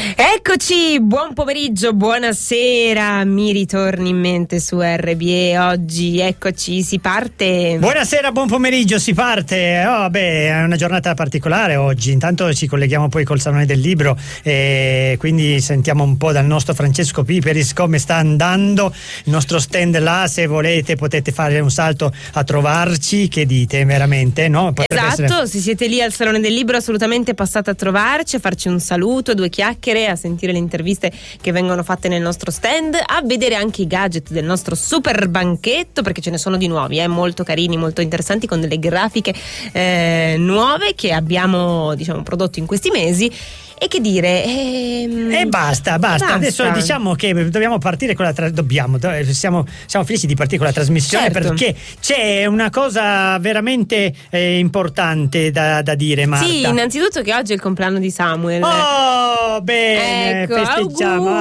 Eccoci, buon pomeriggio, buonasera, mi ritorni in mente su RBE oggi, eccoci, si parte. Buonasera, buon pomeriggio, si parte. È una giornata particolare oggi, intanto ci colleghiamo poi col Salone del Libro e quindi sentiamo un po' dal nostro Francesco Piperis come sta andando il nostro stand là. Se volete potete fare un salto a trovarci, che dite veramente, no? Esatto, se siete lì al Salone del Libro assolutamente passate a trovarci, a farci un saluto, due chiacchiere, a sentire le interviste che vengono fatte nel nostro stand, a vedere anche i gadget del nostro super banchetto, perché ce ne sono di nuovi, molto carini, molto interessanti, con delle grafiche nuove che abbiamo, diciamo, prodotto in questi mesi. E che dire? Basta. Adesso diciamo che dobbiamo partire con siamo felici di partire con la trasmissione, certo, perché c'è una cosa veramente importante da dire, Marta. Sì, innanzitutto che oggi è il compleanno di Samuel. Oh, bene, ecco, festeggiamo.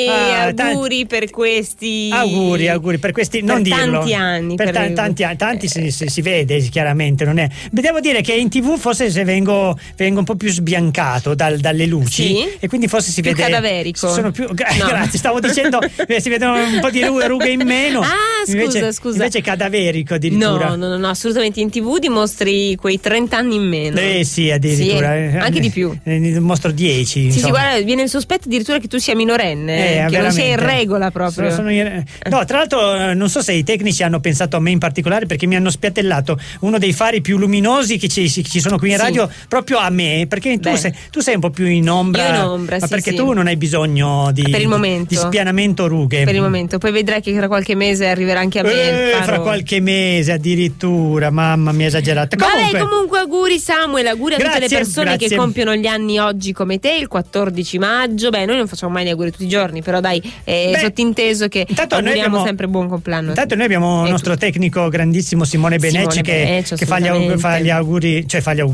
Auguri per questi. Auguri per questi, non dirlo. Tanti anni. Tanti si vede chiaramente, non è. Devo dire che in TV forse se vengo un po' più sbiancato dalle luci, sì? E quindi forse si più vede cadaverico. Sono più grazie, stavo dicendo si vedono un po' di rughe in meno. Scusa. Invece cadaverico addirittura. No, assolutamente, in TV dimostri quei 30 anni in meno. Sì, addirittura. Sì, anche di più. Mostro 10. Sì, guarda, viene il sospetto addirittura che tu sia minorenne, che non sia in regola proprio. No, tra l'altro non so se i tecnici hanno pensato a me in particolare, perché mi hanno spiattellato uno dei fari più luminosi che ci sono qui in radio, proprio a me, perché tu sei un po' più in ombra, ma perché tu non hai bisogno di, per il momento, di spianamento rughe. Per il momento, poi vedrai che tra qualche mese arriverà anche a me. Fra qualche mese addirittura, mamma mia, esagerata. Comunque auguri Samuel, auguri a tutte le persone che compiono gli anni oggi come te, il 14 maggio. Noi non facciamo mai gli auguri tutti i giorni, però dai, è sottinteso che auguriamo sempre buon compleanno. Intanto noi abbiamo il nostro tecnico grandissimo Simone Benecci che fa gli auguri,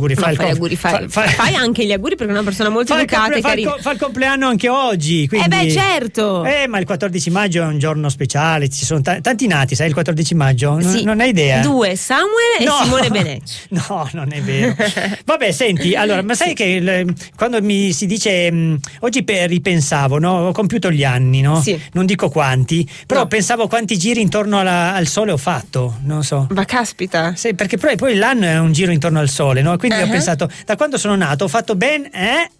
fai anche gli auguri, perché è una persona molto educata e carina. Fa il compleanno anche oggi, quindi, certo. Ma il 14 maggio è un giorno speciale, ci sono tanti nati, sai, il 14 maggio? Non hai idea? 2, Samuel e Simone Benecci. No, non è vero. Vabbè, senti, allora, ma sai che quando mi si dice oggi ripensavo, no? Ho compiuto gli anni, no? Sì. Non dico quanti, però pensavo quanti giri intorno al sole ho fatto, non so. Ma caspita. Sì, perché poi l'anno è un giro intorno al sole, no? Quindi ho pensato, da quando sono nato ho fatto ben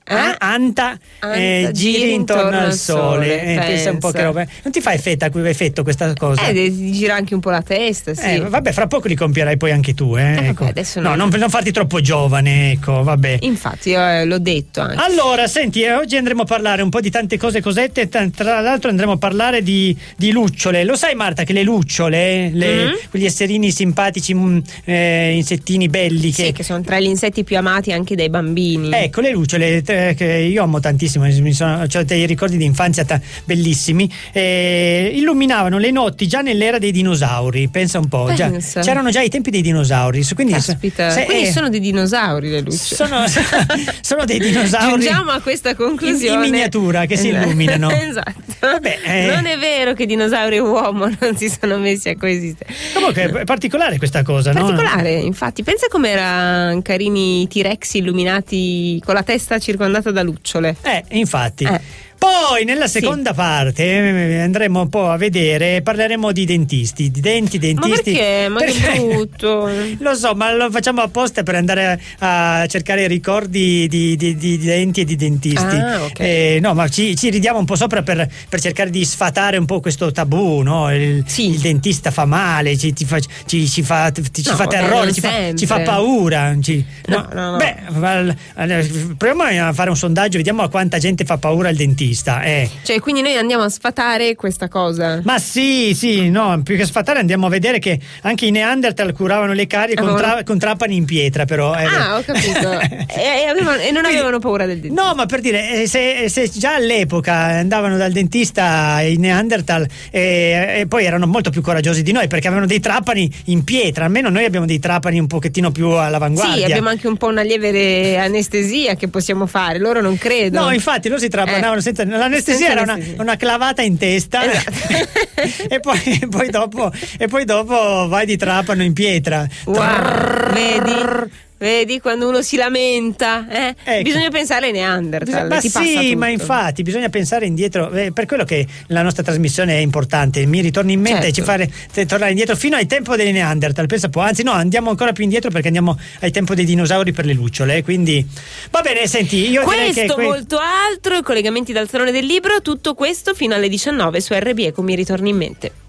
anta giri intorno al sole. Pensa un po' che roba. Non ti fa effetto questa cosa? Ti gira anche un po' la testa, sì. Vabbè, fra poco li compierai poi anche tu, ecco. Adesso non farti troppo giovane, ecco, vabbè. Infatti, l'ho detto anche. Allora, senti, oggi andremo a parlare un po' di tante cosette, tra l'altro andremo a parlare di lucciole. Lo sai, Marta, che le lucciole, quegli esserini simpatici, insettini belli che sono tra gli insetti più amati anche dai bambini. Ecco, le lucciole che io amo tantissimo, ho dei ricordi di infanzia bellissimi, illuminavano le notti già nell'era dei dinosauri, pensa un po', c'erano già i tempi dei dinosauri, quindi quindi sono dei dinosauri le lucciole. Sono dei dinosauri. Giungiamo a questa conclusione in miniatura che si illuminano. Esatto. Non è vero che dinosauri e uomo non si sono messi a coesistere. Comunque è particolare questa cosa, particolare, infatti. Pensa come erano carini i T-Rex illuminati con la testa circondata da lucciole. Infatti. Poi nella seconda parte andremo un po' a vedere, parleremo di dentisti, di dentisti. Ma perché? Ma che brutto. Lo so, ma lo facciamo apposta per andare a cercare i ricordi di denti e di dentisti. Okay. No, ma ci ridiamo un po' sopra per cercare di sfatare un po' questo tabù, no? Il dentista fa male, ci fa terrore, ci fa paura. No. Proviamo a fare un sondaggio, vediamo a quanta gente fa paura il dentista. Cioè, quindi noi andiamo a sfatare questa cosa. Ma sì, no, più che sfatare andiamo a vedere che anche i Neanderthal curavano le carie con trapani in pietra, però. Ho capito. e non avevano paura del dentista. No, ma per dire, se già all'epoca andavano dal dentista i Neanderthal e poi erano molto più coraggiosi di noi, perché avevano dei trapani in pietra, almeno noi abbiamo dei trapani un pochettino più all'avanguardia. Sì, abbiamo anche un po' una lieve anestesia che possiamo fare, loro non credo. No, infatti loro si trapanavano senza l'anestesia, era una clavata in testa, e poi dopo vai di trapano in pietra. Wow, vedi? Vedi quando uno si lamenta, Ecco. Bisogna pensare ai Neanderthal. Ma ti passa sì, tutto. ma infatti bisogna pensare indietro, per quello che la nostra trasmissione è importante, mi ritorni in mente e ci fare tornare indietro fino al tempo dei Neanderthal, pensa po', anzi no, andiamo ancora più indietro perché andiamo al tempo dei dinosauri per le lucciole, quindi va bene, senti, io direi che molto altro, i collegamenti dal Salone del Libro, tutto questo fino alle 19 su RBE con Mi ritorni in mente.